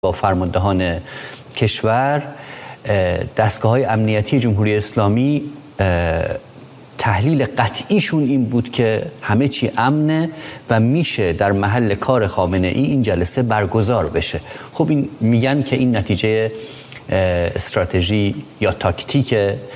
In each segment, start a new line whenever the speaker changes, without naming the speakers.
با فرماندهان کشور، دستگاه‌های امنیتی جمهوری اسلامی تحلیل قطعیشون این بود که همه چی امنه و میشه در محل کار خامنه‌ای این جلسه برگزار بشه. خب این میگن که این نتیجه استراتژی یا تاکتیک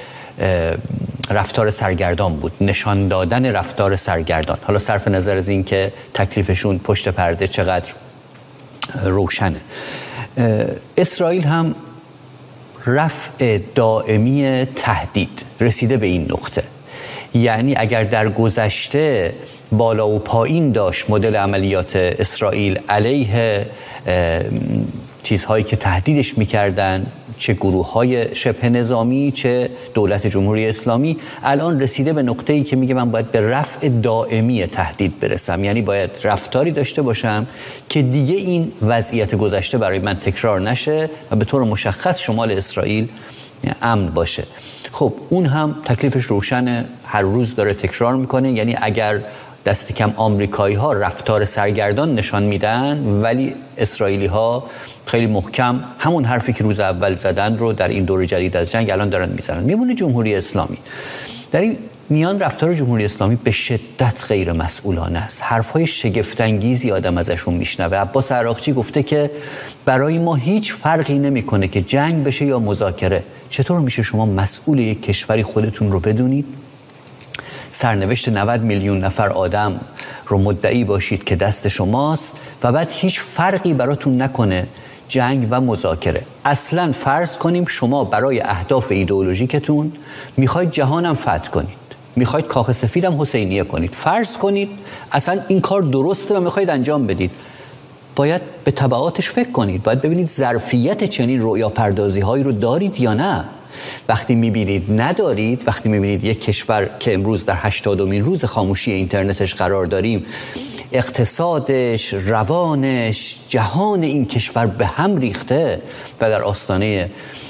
رفتار سرگردان بود، نشان دادن رفتار سرگردان. حالا صرف نظر از این که تکلیفشون پشت پرده چقدر روشنه. اسرائیل هم رفع دائمی تهدید رسیده به این نقطه، یعنی اگر در گذشته بالا و پایین داشت مدل عملیات اسرائیل علیه چیزهایی که تهدیدش میکردن، چه گروه‌های شبه نظامی چه دولت جمهوری اسلامی، الان رسیده به نقطه‌ای که میگه من باید به رفع دائمی تهدید برسم، یعنی باید رفتاری داشته باشم که دیگه این وضعیت گذشته برای من تکرار نشه و به طور مشخص شمال اسرائیل امن باشه. خب اون هم تکلیفش روشنه، هر روز داره تکرار میکنه، یعنی اگر دست کم آمریکایی ها رفتار سرگردان نشان میدن ولی اسرائیلی ها خیلی محکم همون حرفی که روز اول زدن رو در این دور جدید از جنگ الان دارن میزنن. میمونه جمهوری اسلامی. در این میان رفتار جمهوری اسلامی به شدت غیر مسئولانه است. حرفهای شگفت انگیزی آدم ازشون میشنوه. عباس عراقچی گفته که برای ما هیچ فرقی نمیکنه که جنگ بشه یا مذاکره. چطور میشه شما مسئول یک کشوری خودتون رو بدونید؟ سرنوشت 90 میلیون نفر آدم رو مدعی باشید که دست شماست و بعد هیچ فرقی براتون نکنه جنگ و مذاکره. اصلا فرض کنیم شما برای اهداف ایدئولوژیکتون میخواید جهانم فتح کنید، میخواید کاخ سفیدم حسینیه کنید، فرض کنید اصلا این کار درسته و میخواید انجام بدید، باید به تبعاتش فکر کنید، باید ببینید ظرفیت چنین رؤیا پردازی هایی رو دارید یا نه. وقتی میبینید ندارید، وقتی میبینید یک کشور که امروز در 80مین روز خاموشی اینترنتش قرار داریم، اقتصادش، روانش، جهان این کشور به هم ریخته و در آستانه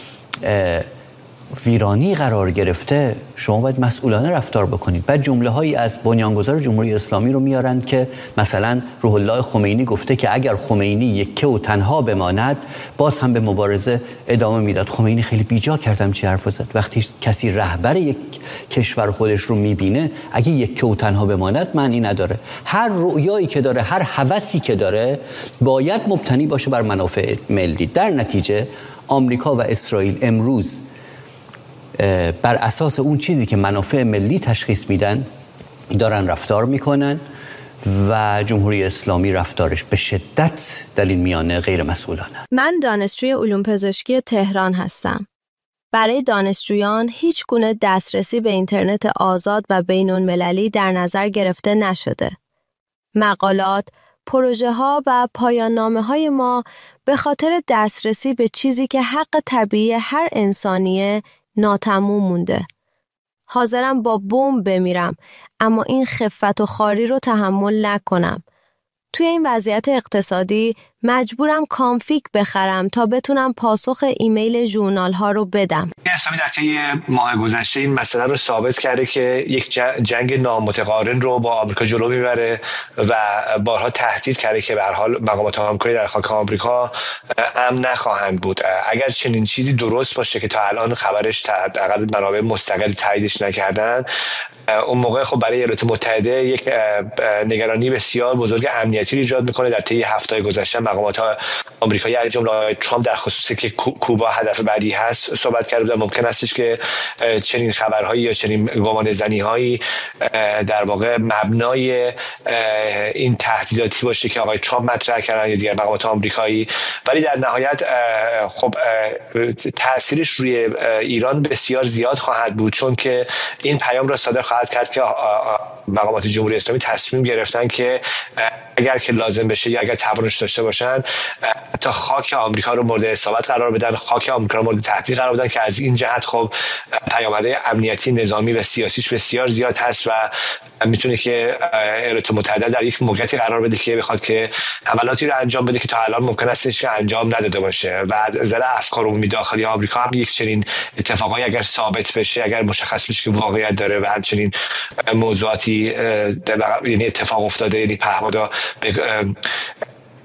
ویرانی قرار گرفته، شما باید مسئولانه رفتار بکنید. بعد جمله هایی از بنیانگذار جمهوری اسلامی رو میارن که مثلا روح الله خمینی گفته که اگر خمینی یکه و تنها بماند باز هم به مبارزه ادامه میداد. خمینی خیلی بیجا کردم چه حرف زد. وقتی کسی رهبر یک کشور خودش رو میبینه اگه یکه و تنها بماند معنی نداره. هر رؤیایی که داره، هر هوسی که داره باید مبتنی باشه بر منافع ملی. در نتیجه آمریکا و اسرائیل امروز بر اساس اون چیزی که منافع ملی تشخیص میدن دارن رفتار میکنن و جمهوری اسلامی رفتارش به شدت در این میانه غیر مسئولانه.
من دانشجوی علوم پزشکی تهران هستم. برای دانشجویان هیچ گونه دسترسی به اینترنت آزاد و بین‌المللی در نظر گرفته نشده. مقالات، پروژه ها و پایان نامه های ما به خاطر دسترسی به چیزی که حق طبیعی هر انسانیه ناتموم مونده. حاضرم با بمب بمیرم اما این خفت و خواری رو تحمل نکنم. توی این وضعیت اقتصادی مجبورم کانفیگ بخرم تا بتونم پاسخ ایمیل ژورنال ها رو بدم.
اسلامی در طی ماه گذشته این مسئله رو ثابت کرده که یک جنگ نامتقارن رو با آمریکا جلو میبره و بارها تهدید کرده که به هر حال مقامات همکاری در خاک آمریکا امن نخواهند بود. اگر چنین چیزی درست باشه که تا الان خبرش حداقل منابع مستقل تاییدش نکردن، اون موقع خب برای ایالات متحده یک نگرانی بسیار بزرگ امنیتی ایجاد میکنه. در طی هفته‌های گذشته مقامات آمریکایی از جمله آقای ترامپ در خصوصی که کوبا هدف بعدی هست صحبت کرده بودن. ممکن استش که چنین خبرهایی یا چنین گمانه‌زنی‌هایی در واقع مبنای این تهدیداتی باشه که آقای ترامپ مطرح کردن یا دیگر مقامات آمریکایی، ولی در نهایت خب تأثیرش روی ایران بسیار زیاد خواهد بود، چون که این پیام را صادر خواهد کرد که مقامات جمهوری اسلامی تصمیم گرفتن که اگر که لازم بشه یا اگر توانش داشته باشن تا خاک آمریکا رو مورد اصابت قرار بدن، خاک آمریکا رو مورد تهدید قرار بدن، که از این جهت خب پیامدهای امنیتی، نظامی و سیاسیش بسیار زیاد هست و میتونه که ایالات متحده در یک موقعیتی قرار بده که بخواد که حملاتی رو انجام بده که تا الان ممکن است که انجام نداده باشه. و نظر افکار عمومی داخلی آمریکا هم یک چنین اتفاقایی اگر ثابت بشه، اگر مشخص بشه که واقعیت داره و همچنین موضوعاتی یعنی اتفاق افتاده، یعنی پهپادا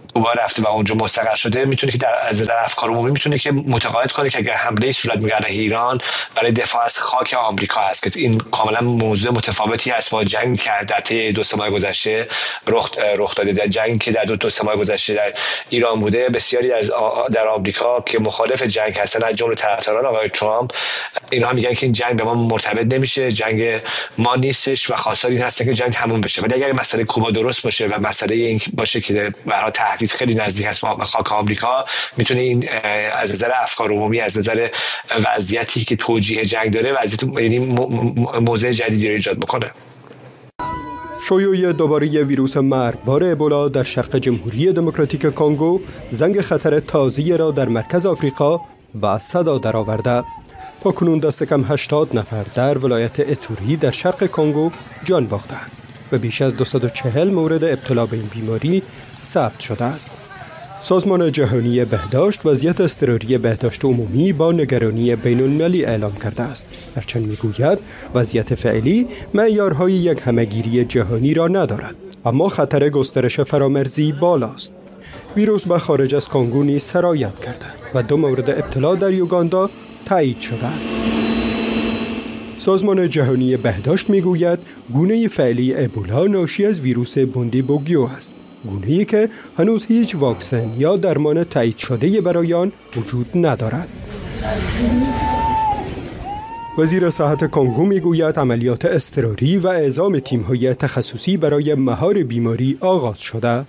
کوبا رفته و اونجا مستقر شده میتونه که از نظر افکار عمومی میتونه که متقاعد کنه که اگر حمله صورت میگه علیه ایران برای دفاع از خاک آمریکا است که این کاملا موضوع متفاوتی است با جنگی که در طی 2 ماه گذشته رخ داده. در جنگی که در 2 ماه گذشته در ایران بوده، بسیاری در آمریکا که مخالف جنگ هستن از جمله طرفداران آقای ترامپ، اینها میگن که این جنگ به ما مرتبط نمیشه، جنگ ما نیستش و خواستار این هست که جنگ تموم بشه. ولی اگر مسئله کوبا درست باشه و مسئله این باشه که برای تهدید خیلی نزدیک است با خاک آمریکا، میتونه این از نظر افکار عمومی، از نظر وضعیتی که توجیه جنگ داره، وضعیت یعنی موضع جدیدی رو ایجاد بکنه.
شیوع دوباره ویروس مرگبار ابولا در شرق جمهوری دموکراتیک کنگو زنگ خطر تازه‌ای را در مرکز آفریقا به صدا درآورده. تاکنون دست کم 80 نفر در ولایت اتوری در شرق کنگو جان باختند و بیش از 240 مورد ابتلا به این بیماری ثبت شده است. سازمان جهانی بهداشت وضعیت اضطراری بهداشت عمومی با نگرانی بین‌المللی اعلام کرده است. هرچند میگوید وضعیت فعلی معیارهای یک همه‌گیری جهانی را ندارد، اما خطر گسترش فرامرزی بالاست. ویروس به خارج از کنگو نیز سرایت کرده و 2 مورد ابتلا در یوگاندا تایید شده است. سازمان جهانی بهداشت میگوید گونه فعلی ابولا ناشی از ویروس بوندیبوگیو است، گونه‌ای که هنوز هیچ واکسن یا درمان تایید شده برای آن وجود ندارد. وزیر صحت کنگو میگوید عملیات اضطراری و اعزام تیم‌های تخصصی برای مهار بیماری آغاز شده.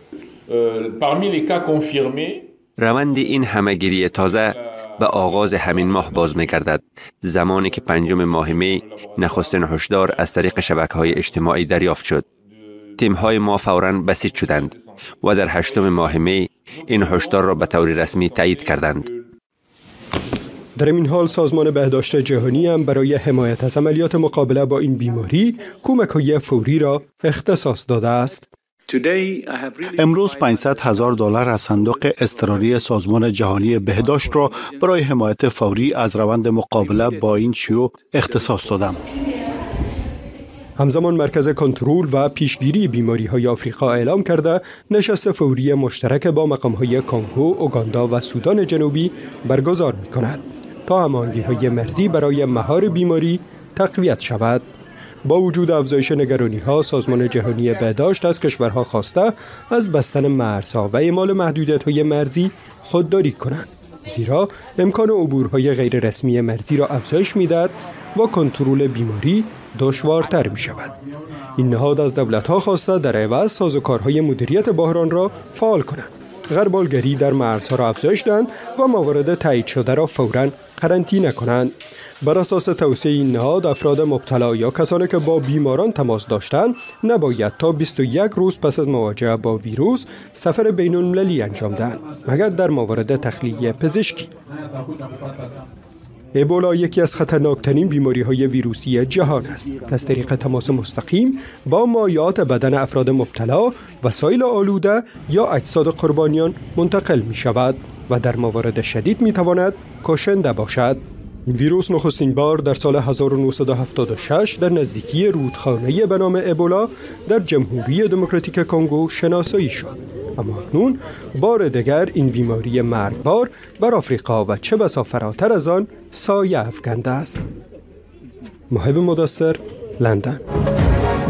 روند این همه‌گیری تازه به آغاز همین ماه باز می‌گردد، زمانی که 5 ماه می نخستین هشدار از طریق شبکه‌های اجتماعی دریافت شد. تیم‌های ما فوراً بسیج شدند و در 8 ماه می این هشدار را به طور رسمی تایید کردند.
در این حال سازمان بهداشت جهانی هم برای حمایت از عملیات مقابله با این بیماری کمک‌های فوری را اختصاص داده است.
امروز $500,000 از صندوق اضطراری سازمان جهانی بهداشت را برای حمایت فوری از روند مقابله با این شیوع اختصاص دادم.
همزمان مرکز کنترل و پیشگیری بیماری‌های آفریقا اعلام کرده نشست فوری مشترک با مقام‌های کنگو، اوگاندا و سودان جنوبی برگزار می‌کند تا هماهنگی‌های مرزی برای مهار بیماری تقویت شود. با وجود افزایش نگرانی‌ها، سازمان جهانی بهداشت از کشورها خواسته از بستن مرزها و اعمال محدودیت‌های مرزی خودداری کنند، زیرا امکان عبورهای غیررسمی مرزی را افزایش می‌دهد و کنترل بیماری دشوارتر می‌شود. این نهاد از دولت‌ها خواسته در عوض سازوکارهای مدیریت بحران را فعال کنند، غربالگری در مرزها را افزایش دهند و موارد تایید شده را فوراً قرنطینه کنند. بر اساس توصیه این نهاد، افراد مبتلا یا کسانی که با بیماران تماس داشتند نباید تا 21 روز پس از مواجهه با ویروس سفر بین‌المللی انجام دهند، مگر در موارد تخلیه پزشکی. ابولا یکی از خطرناکترین بیماری‌های ویروسی جهان است که از طریق تماس مستقیم با مایعات بدن افراد مبتلا، وسایل آلوده یا اجساد قربانیان منتقل می‌شود و در موارد شدید می‌تواند کشنده باشد. این ویروس نخستین بار در سال 1976 در نزدیکی رودخانه به نام ابولا در جمهوری دموکراتیک کنگو شناسایی شد، اما اکنون بار دیگر این بیماری مرگبار بر آفریقا و چه بسا فراتر از آن سایه افکنده است. محب مدثر، لندن.